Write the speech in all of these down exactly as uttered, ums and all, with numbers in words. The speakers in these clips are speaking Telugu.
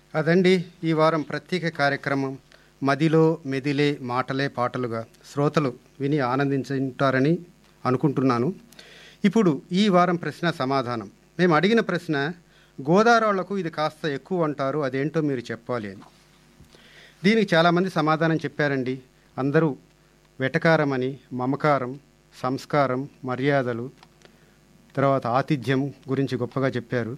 అదండి ఈ వారం ప్రత్యేక కార్యక్రమం. మదిలో మెదిలే మాటలే పాటలుగా శ్రోతలు విని ఆనందించుంటారని అనుకుంటున్నాను. ఇప్పుడు ఈ వారం ప్రశ్న సమాధానం. మేము అడిగిన ప్రశ్న, గోదావరాళ్లకు ఇది కాస్త ఎక్కువ అంటారు, అదేంటో మీరు చెప్పాలి అని. దీనికి చాలామంది సమాధానం చెప్పారండి. అందరూ వెటకారమని, మమకారం, సంస్కారం, మర్యాదలు, తర్వాత ఆతిథ్యం గురించి గొప్పగా చెప్పారు.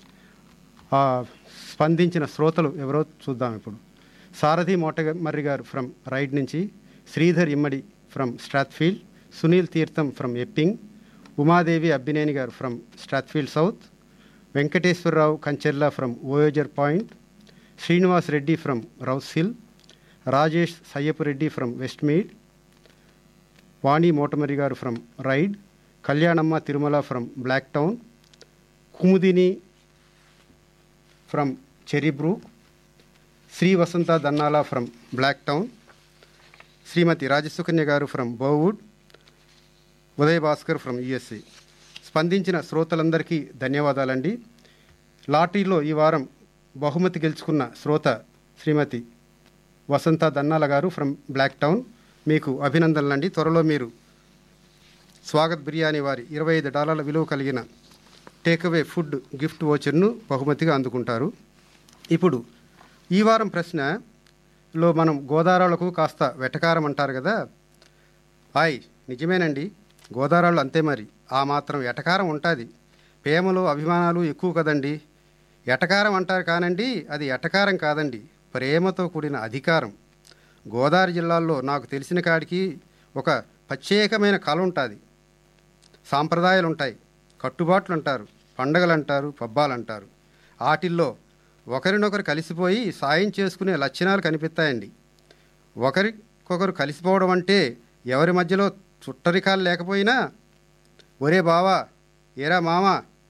స్పందించిన శ్రోతలు ఎవరో చూద్దాం ఇప్పుడు. సారథి మోటమర్రి గారు ఫ్రమ్ రైడ్ నుంచి, శ్రీధర్ ఇమ్మడి ఫ్రమ్ స్ట్రాత్ఫీల్డ్, సునీల్ తీర్థం ఫ్రమ్ ఎప్పింగ్, ఉమాదేవి అబ్బినేని గారు from Strathfield south, Venkateswararao కంచెర్లా from ఓయోజర్ point, Srinivas Reddy from rows hill, Rajesh Sayyapureddy from వెస్ట్మీడ్, వాణి మోటమర్రి గారు from ride, Kalyanamma Tirumala from black town, Kumudini from చెరీబ్రూ, Shri Vasantha దన్నాల from black town, శ్రీమతి రాజసుకన్య గారు from బోవుడ్, Uday Bhaskar from USA. స్పందించిన శ్రోతలందరికీ ధన్యవాదాలండి. లాటరీలో ఈ వారం బహుమతి గెలుచుకున్న శ్రోత శ్రీమతి వసంత దన్నాల గారు ఫ్రమ్ బ్లాక్ టౌన్, మీకు అభినందనలండి. త్వరలో మీరు స్వాగత్ బిర్యానీ వారి ఇరవై ఐదు డాలర్ల విలువ కలిగిన టేక్అవే ఫుడ్ గిఫ్ట్ వోచర్ను బహుమతిగా అందుకుంటారు. ఇప్పుడు ఈ వారం ప్రశ్నలో మనం గోదావరాళ్లకు కాస్త వెటకారం అంటారు కదా. హాయ్, నిజమేనండి, గోదావరాళ్ళు అంతే మరి. ఆ మాత్రం ఎటకారం ఉంటుంది. ప్రేమలు అభిమానాలు ఎక్కువ కదండి. ఎటకారం అంటారు కానండి, అది ఎటకారం కాదండి, ప్రేమతో కూడిన అధికారం. గోదావరి జిల్లాల్లో నాకు తెలిసిన కాడికి ఒక ప్రత్యేకమైన కళ ఉంటుంది, సాంప్రదాయాలు ఉంటాయి, కట్టుబాట్లు అంటారు, పండగలు అంటారు, పబ్బాలు అంటారు. వాటిల్లో ఒకరినొకరు కలిసిపోయి సాయం చేసుకునే లక్షణాలు కనిపిస్తాయండి. ఒకరికొకరు కలిసిపోవడం అంటే ఎవరి మధ్యలో చుట్టరికాలు లేకపోయినా, ఒరే బావా, ఏరా మామ,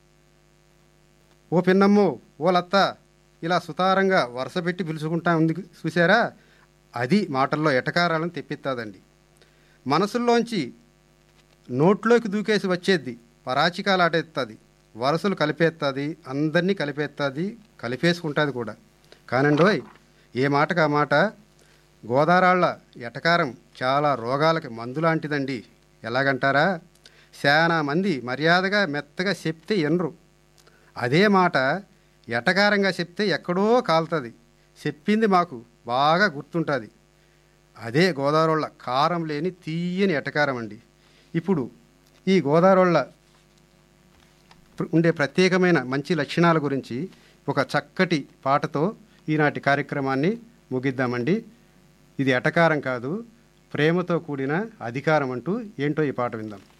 ఓ పిన్నమ్మో, ఓ లత్త, ఇలా సుతారంగా వరుస పెట్టి పిలుచుకుంటా ఉంది చూసారా, అది మాటల్లో ఎటకారాలను తెప్పిస్తుందండి. మనసుల్లోంచి నోట్లోకి దూకేసి వచ్చేది పరాచికాలు ఆటేస్తుంది, వరసలు కలిపేస్తుంది, అందరినీ కలిపేస్తుంది, కలిపేసుకుంటుంది కూడా. కానండోయ్, ఏ మాటకు ఆ మాట, గోదావరాళ్ల ఎటకారం చాలా రోగాలకి మందు లాంటిదండి. ఎలాగంటారా, చాలా మంది మర్యాదగా మెత్తగా చెప్తే ఎనరు. అదే మాట ఎటకారంగా చెప్తే ఎక్కడో కాలుతుంది. చెప్పింది మాకు బాగా గుర్తుంటుంది. అదే గోదావరాళ్ల కారం లేని తీయని ఎటకారం అండి. ఇప్పుడు ఈ గోదావరాళ్ల ఉండే ప్రత్యేకమైన మంచి లక్షణాల గురించి ఒక చక్కటి పాటతో ఈనాటి కార్యక్రమాన్ని ముగిద్దామండి. ఇది ఎటకారం కాదు, ప్రేమతో కూడిన అధికారం అంటూ ఏంటో ఈ పాట విందాం.